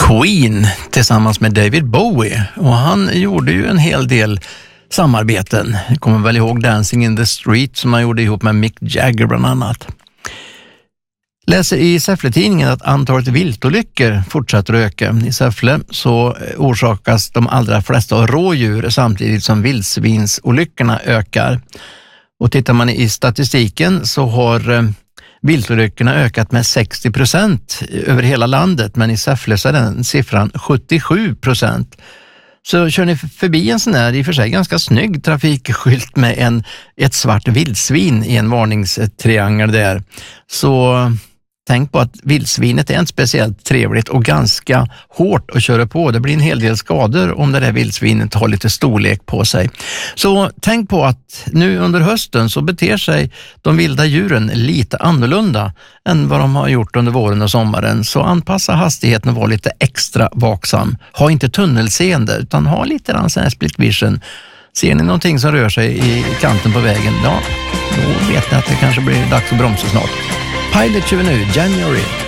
Queen tillsammans med David Bowie, och han gjorde ju en hel del samarbeten. Jag kommer väl ihåg Dancing in the Street som han gjorde ihop med Mick Jagger bland annat. Läser i Säffle-tidningen att antalet viltolyckor fortsätter att öka. I Säffle så orsakas de allra flesta av rådjur samtidigt som vildsvinsolyckorna ökar. Och tittar man i statistiken så har viltolyckorna ökat med 60% över hela landet, men i Säffle så är den siffran 77%. Så kör ni förbi en sån här i och för sig ganska snygg trafikskylt med ett svart vildsvin i en varningstriangel där, så tänk på att vildsvinet är inte speciellt trevligt och ganska hårt att köra på. Det blir en hel del skador om det där vildsvinet har lite storlek på sig. Så tänk på att nu under hösten så beter sig de vilda djuren lite annorlunda än vad de har gjort under våren och sommaren. Så anpassa hastigheten och var lite extra vaksam. Ha inte tunnelseende utan ha lite grann sån här split vision. Ser ni någonting som rör sig i kanten på vägen, ja, då vet ni att det kanske blir dags att bromsa snart. Pilot 20 nu, January.